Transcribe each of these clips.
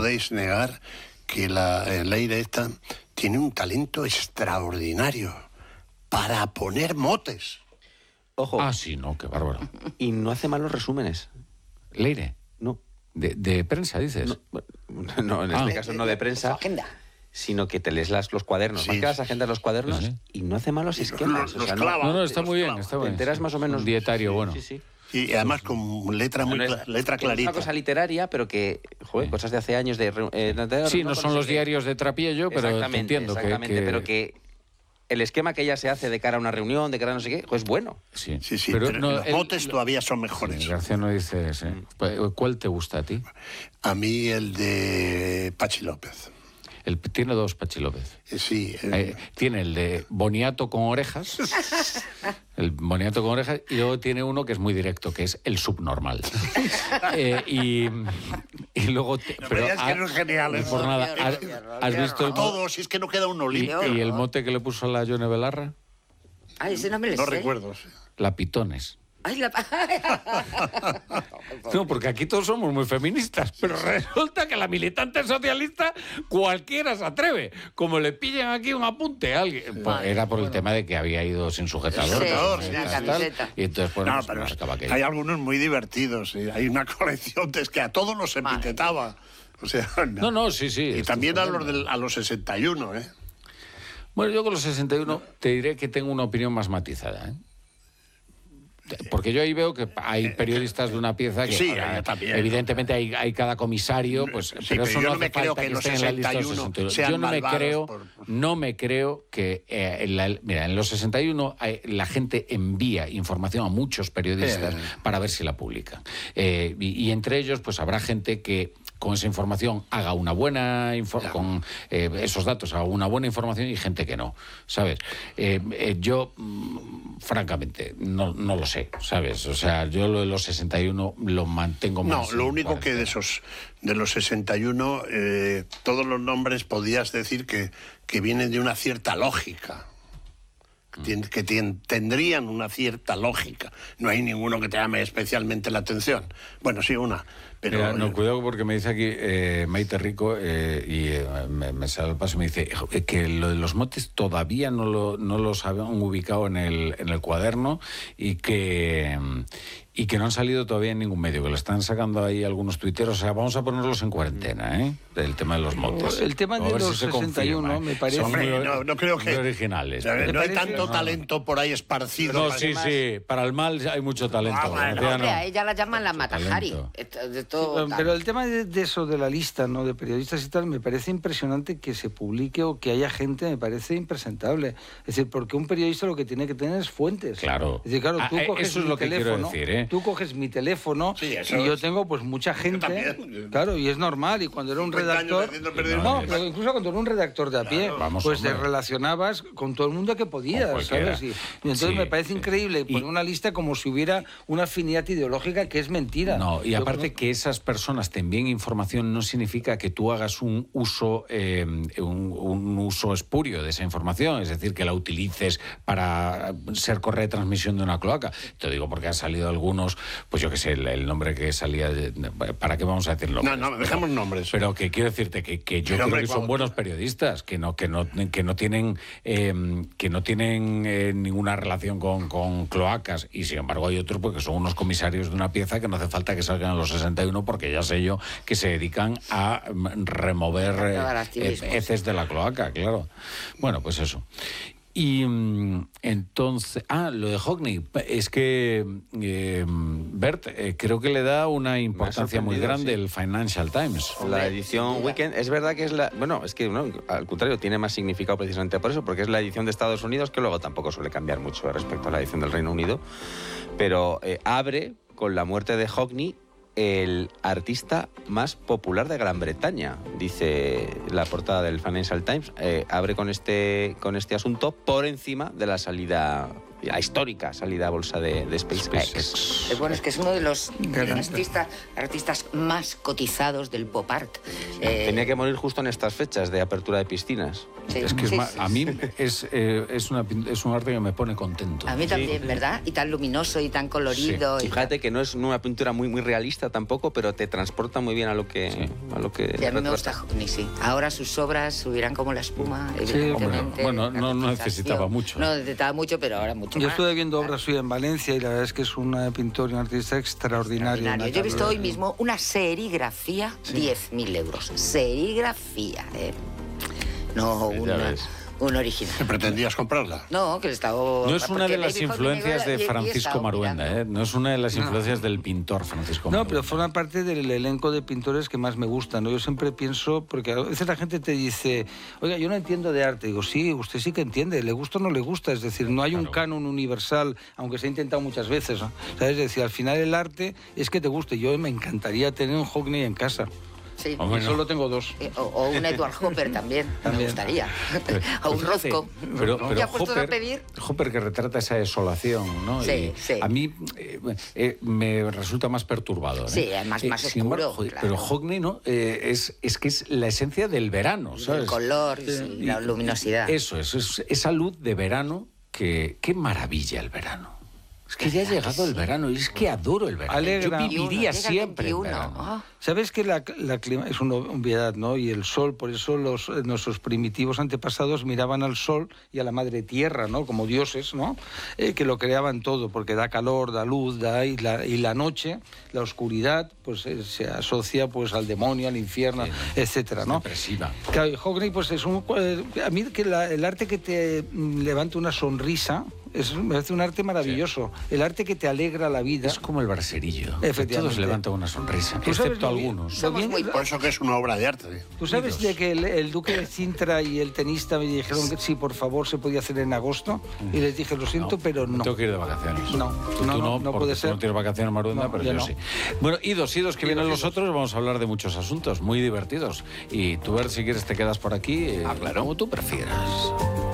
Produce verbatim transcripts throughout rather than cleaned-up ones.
podéis negar que la eh, Leire esta tiene un talento extraordinario para poner motes. Ojo. Ah, sí, no, qué bárbaro. Y no hace malos resúmenes. Leire. No. De, de prensa, dices. No, no en Ah. este caso no de prensa. Agenda. Sino que te lees las, los cuadernos. Sí, Más que las sí, agendas, los cuadernos, sí, sí. y no hace malos esquemas. los o sea, clava. No, no, está Los muy bien, clavos. está Te bien. enteras sí. más o menos. Un dietario bueno. Sí, sí. Y además con letra muy No, no, cla- letra Es clarita. una cosa literaria, pero que, joder, Sí. cosas de hace años de... Eh, Sí, no son los diarios de Trapiello, pero te Exactamente, entiendo que- exactamente, que... pero que el esquema que ella se hace de cara a una reunión, de cara a no sé qué, pues bueno. Sí, Sí, sí, pero, no, los el- motes todavía son mejores. Sí, García no dice ese. ¿Cuál te gusta a ti? A mí el de Pachi López. El, tiene dos Pachi López. Eh, Sí. el- Eh, tiene el de boniato con orejas, el boniato con orejas, y luego tiene uno que es muy directo, que es el subnormal. Eh, y, y luego... te- pero ya es que ah, no es genial, no eso. por nada. Qué ¿Has, horror, has qué visto el, mo- Todos, si es que no queda uno y, limpio. y el mote que le puso la Yone Belarra? Ay, ese no me lo No sé. recuerdo. sí. La Pitones. Ay, la... No, porque aquí todos somos muy feministas, pero resulta que la militante socialista cualquiera se atreve. Como le pillan aquí un apunte a alguien. Pues era por el tema de que había ido sin sujetador. Sí, pues, sin tal, la tal, camiseta. Y entonces, bueno, No, pues, pero marcaba aquello. hay algunos muy divertidos. sí. Hay una colección de es que a todos los Vale. etiquetaba. O sea, No, no, sí, sí. Y esto también es a los, tremendo. del, a los sesenta y uno, ¿eh? Bueno, yo con los sesenta y uno te diré que tengo una opinión más matizada, ¿eh? Porque yo ahí veo que hay periodistas de una pieza que, Sí, joder, yo también. evidentemente hay, hay cada comisario, pues, Sí, pero pero eso yo no no hace me creo falta que que los esté en la lista de los sesenta y uno sesenta y uno. sean Yo no me malvados creo, por- no me creo que eh, en la- mira, en los sesenta y uno hay- la gente envía información a muchos periodistas Eh. para ver si la publican. Eh, y, y entre ellos, pues habrá gente que con esa información haga una buena info- Claro. con eh, esos datos haga una buena información y gente que no, ¿sabes? Eh, eh, yo, mm, francamente, no, no lo sé, ¿sabes? O sea, yo lo de los sesenta y uno lo mantengo No, más. lo en único que de cuarentena. esos de los sesenta y uno, eh, todos los nombres podías decir que, que vienen de una cierta lógica. Tien- Que tien- tendrían una cierta lógica. No hay ninguno que te llame especialmente la atención. Bueno, sí, una. Pero Mira, no, cuidado porque me dice aquí eh, Maite Rico eh, y eh, me, me sale al paso y me dice eh, que lo de los motes todavía no, lo, no los habían ubicado en el, en el cuaderno y que, y que no han salido todavía en ningún medio, que lo están sacando ahí algunos tuiteros. O sea, vamos a ponerlos en cuarentena, ¿eh? El tema de los motes. El tema A de ver si los se sesenta y uno confirma, ¿eh? me parece- Son Hombre, muy- no, no creo que- muy originales. no, pero- no hay parece- tanto no. talento por ahí esparcido. No, para- sí, sí. Para el mal hay mucho talento. Ah, bueno. García, Hombre, no. a ella la llaman la Matajari. talento. Esto- de todo tal. Pero el tema de, de eso, de la lista, ¿no? De periodistas y tal, me parece impresionante que se publique o que haya gente, me parece impresentable. Es decir, porque un periodista lo que tiene que tener es fuentes. Claro. Es decir, claro, tú Ah, eh, coges eso es mi lo que quiero teléfono, decir, ¿eh? tú coges mi teléfono Sí, eso y yo es. tengo pues mucha gente, también. claro, y es normal. Y cuando era un cincuenta años redactor, haciendo perder no, el pero incluso cuando era un redactor de a pie, Vamos, pues te hombre. relacionabas con todo el mundo que podías, Con cualquiera. ¿sabes? Y, y entonces Sí, me parece sí. increíble Y- poner una lista como si hubiera una afinidad ideológica que es mentira. No, y Yo aparte conozco- que esas personas te envíen información no significa que tú hagas un uso eh, un, un uso espurio de esa información, es decir, que la utilices para ser correa de transmisión de una cloaca. Te digo porque han salido algunos, pues yo qué sé, el, el nombre que salía, de- ¿para qué vamos a decirlo? No, no, dejemos nombres. Pero que quiero decirte que, que yo Pero, creo hombre, que son cuando- buenos periodistas, que no, que no, que no tienen, eh, que no tienen eh, ninguna relación con, con cloacas, y sin embargo hay otros porque son unos comisarios de una pieza que no hace falta que salgan a los sesenta y uno porque ya sé yo que se dedican a mm, remover eh, Acabar a ti eh, mismo. heces de la cloaca, claro. Bueno, pues eso. Y mm, entonces, ah, lo de Hockney, es que eh, Bert, eh, creo que le da una importancia muy sorprendido, grande sí. el Financial Times. La edición Weekend, es verdad que es la... Bueno, es que no, al contrario, tiene más significado precisamente por eso, porque es la edición de Estados Unidos, que luego tampoco suele cambiar mucho respecto a la edición del Reino Unido, pero eh, abre con la muerte de Hockney el artista más popular de Gran Bretaña, dice la portada del Financial Times. Eh, abre con este, con este asunto por encima de la salida la histórica salida a bolsa de, de SpaceX. SpaceX. Eh, bueno, es que es uno de los artistas, artistas más cotizados del pop art. Eh, Tenía que morir justo en estas fechas de apertura de piscinas. Sí, es que es sí, más, sí, a mí sí. es, eh, es, una, es un arte que me pone contento. A mí también, sí. ¿verdad? Y tan luminoso y tan colorido. Sí. Y Fíjate que no es una pintura muy muy realista tampoco, pero te transporta muy bien a lo que... Sí. A lo que sí, a mí me gusta Hockney, sí. Ahora sus obras subirán como la espuma, sí, evidentemente. Bueno, no, no necesitaba mucho. No necesitaba mucho, pero ahora mucho Yo más. estuve viendo obras suyas en Valencia y la verdad es que es un pintor y un artista extraordinario. extraordinario. Yo he visto hoy mismo una serigrafía, sí. diez mil euros. Serigrafía, ¿eh? No sí, una... Un original. ¿Que pretendías comprarla? No, que estaba... No es una de las influencias de Francisco Maruenda, ¿eh? No es una de las influencias no. del pintor Francisco Maruenda. No, pero forma parte del elenco de pintores que más me gustan, ¿no? Yo siempre pienso, porque a veces la gente te dice, oiga, yo no entiendo de arte. Digo, sí, usted sí que entiende, le gusta o no le gusta. Es decir, no hay claro. un canon universal, aunque se ha intentado muchas veces, ¿no? ¿Sabes? Es decir, al final el arte es que te guste. Yo me encantaría tener un Hockney en casa. Sí. Hombre, no. Solo tengo dos. O, o un Edward Hopper también, también. me gustaría. Pero, o un Rothko. Pero, pero ¿Ya Hopper, a pedir? Hopper que retrata esa desolación, ¿no? Sí, y sí. A mí eh, eh, me resulta más perturbador. Sí, ¿eh? más, eh, más oscuro, embargo, joder, claro. Pero Hockney, ¿no? Eh, es, es que es la esencia del verano, ¿sabes? El color, sí, sí, la luminosidad. Eso, eso es esa luz de verano que... ¡Qué maravilla el verano! Es que ya ha llegado el verano y es que adoro el verano. Alegra. Yo viviría siempre en veintiuno. verano. Oh. ¿Sabes que la, la clima es una obviedad, ¿no? Y el sol, por eso los, nuestros primitivos antepasados miraban al sol y a la madre tierra, ¿no? Como dioses, ¿no? Eh, que lo creaban todo, porque da calor, da luz, da y la, y la noche, la oscuridad, pues eh, se asocia pues al demonio, al infierno, sí, etcétera, ¿no? Depresiva. Claro, Hockney, pues es un... Eh, a mí que la, el arte que te levanta una sonrisa... Es, me parece un arte maravilloso. Sí. El arte que te alegra la vida. Es como el braserillo. Efectivamente. Todos levantan una sonrisa, excepto algunos. Somos muy... Por eso que es una obra de arte. ¿Tú sabes de que el, el duque de Cintra y el tenista me dijeron que sí, por favor, se podía hacer en agosto? Y les dije, lo siento, no, no. pero no. Tengo que ir de vacaciones. No, tú, no, tú no, no puede ser. Tú no tienes vacaciones, Maruenda, no, pero yo, yo no. sí. Bueno, idos, idos, que idos, vienen idos. Los otros, vamos a hablar de muchos asuntos muy divertidos. Y tú, ver si quieres, te quedas por aquí. Ah, claro. Como tú prefieras.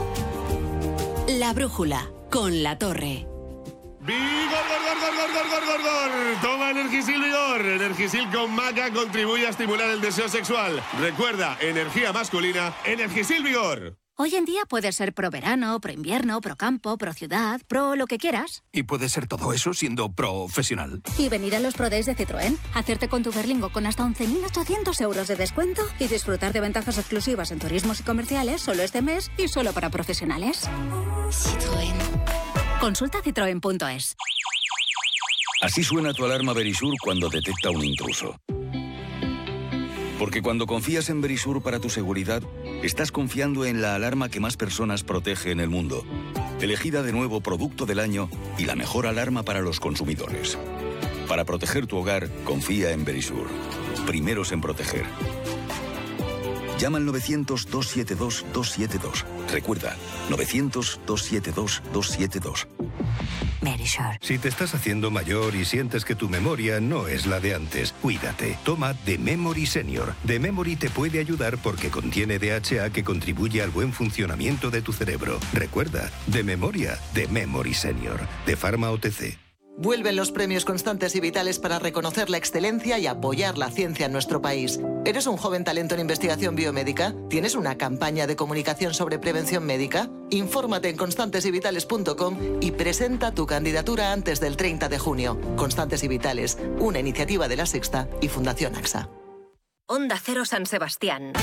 La brújula. Con La Torre. ¡Vigor, gor, gor, gor, gor, gor, gor, gor! Toma Energisil Vigor. Energisil con maca contribuye a estimular el deseo sexual. Recuerda, energía masculina, Energisil Vigor. Hoy en día puedes ser pro verano, pro invierno, pro campo, pro ciudad, pro lo que quieras. Y puedes ser todo eso siendo profesional. Y venir a los Pro Days de Citroën, hacerte con tu Berlingo con hasta once mil ochocientos euros de descuento y disfrutar de ventajas exclusivas en turismos y comerciales solo este mes y solo para profesionales. Citroën. Consulta citroen punto es. Así suena tu alarma Verisur cuando detecta un intruso. Porque cuando confías en Verisur para tu seguridad, estás confiando en la alarma que más personas protege en el mundo. Elegida de nuevo Producto del Año y la mejor alarma para los consumidores. Para proteger tu hogar, confía en Verisur. Primeros en proteger. Llama al novecientos, dos siete dos, dos siete dos. Recuerda, novecientos, dos siete dos, dos siete dos. Verisur. Si te estás haciendo mayor y sientes que tu memoria no es la de antes, cuídate. Toma The Memory Senior. The Memory te puede ayudar porque contiene D H A que contribuye al buen funcionamiento de tu cerebro. Recuerda, de memoria, The Memory Senior. De Pharma O T C. Vuelven los premios Constantes y Vitales para reconocer la excelencia y apoyar la ciencia en nuestro país. ¿Eres un joven talento en investigación biomédica? ¿Tienes una campaña de comunicación sobre prevención médica? Infórmate en constantes y vitales punto com y presenta tu candidatura antes del treinta de junio. Constantes y Vitales, una iniciativa de La Sexta y Fundación AXA. Onda Cero San Sebastián.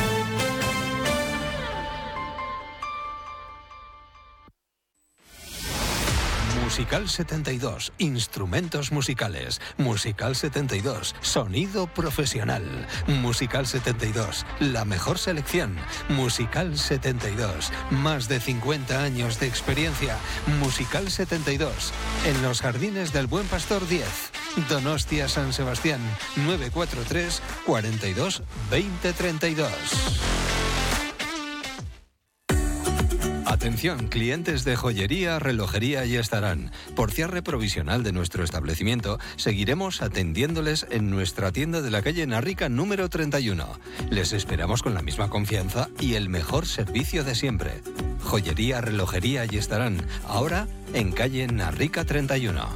Musical setenta y dos, instrumentos musicales. Musical setenta y dos, sonido profesional. Musical setenta y dos, la mejor selección. Musical setenta y dos, más de cincuenta años de experiencia. Musical setenta y dos, en los Jardines del Buen Pastor diez. Donostia San Sebastián, nueve cuatro tres, cuarenta y dos, veinte treinta y dos. Atención, clientes de joyería, relojería y estarán. Por cierre provisional de nuestro establecimiento, seguiremos atendiéndoles en nuestra tienda de la calle Narrica número treinta y uno. Les esperamos con la misma confianza y el mejor servicio de siempre. joyería, relojería y estarán ahora en calle Narrica treinta y uno.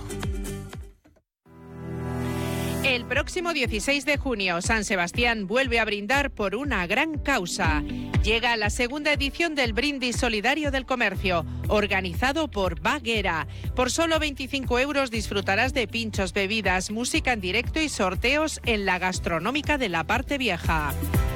El próximo dieciséis de junio, San Sebastián vuelve a brindar por una gran causa. Llega la segunda edición del Brindis Solidario del Comercio, organizado por Baguera. Por solo veinticinco euros disfrutarás de pinchos, bebidas, música en directo y sorteos en la gastronómica de la Parte Vieja.